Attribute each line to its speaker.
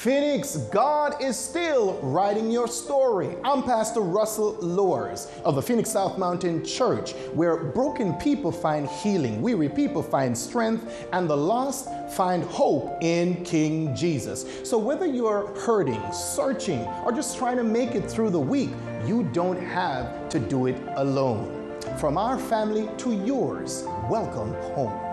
Speaker 1: Phoenix, God is still writing your story. I'm Pastor Russell Lowers of the Phoenix South Mountain Church, where broken people find healing, weary people find strength, and the lost find hope in King Jesus. So whether you're hurting, searching, or just trying to make it through the week, you don't have to do it alone. From our family to yours, welcome home.